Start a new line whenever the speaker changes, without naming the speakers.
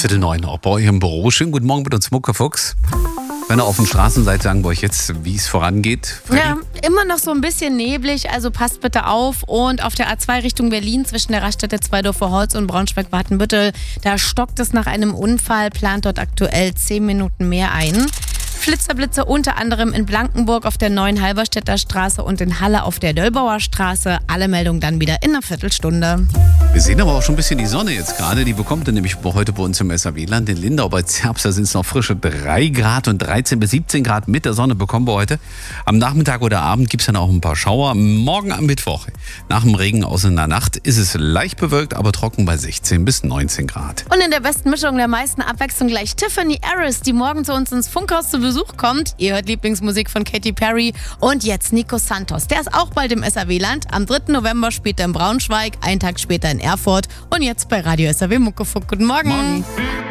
8:45 auch bei euch im Büro. Schönen guten Morgen mit uns, Muckefuchs. Wenn ihr auf den Straßen seid, sagen wir euch jetzt, wie es vorangeht. Freddy?
Ja, immer noch so ein bisschen neblig, also passt bitte auf. Und auf der A2 Richtung Berlin zwischen der Raststätte Zweidorfer Holz und Braunschweig-Watenbüttel, da stockt es nach einem Unfall, plant dort aktuell 10 Minuten mehr ein. Flitzerblitze unter anderem in Blankenburg auf der neuen Halberstädter Straße und in Halle auf der Döllbauer Straße. Alle Meldungen dann wieder in einer Viertelstunde.
Wir sehen aber auch schon ein bisschen die Sonne jetzt gerade. Die bekommt ihr nämlich heute bei uns im SAW-Land. In Lindau bei Zerbst, da sind es noch frische 3 Grad und 13 bis 17 Grad mit der Sonne bekommen wir heute. Am Nachmittag oder Abend gibt es dann auch ein paar Schauer. Morgen am Mittwoch, nach dem Regen aus in der Nacht, ist es leicht bewölkt, aber trocken bei 16 bis 19 Grad.
Und in der besten Mischung der meisten Abwechslung gleich Tiffany Harris, die morgen zu uns ins Funkhaus zu Besuch kommt. Ihr hört Lieblingsmusik von Katy Perry. Und jetzt Nico Santos. Der ist auch bald im SAW-Land. Am 3. November spielt er in Braunschweig, einen Tag später in Erfurt. Und jetzt bei Radio SAW Muckefuck. Guten Morgen.
Morgen.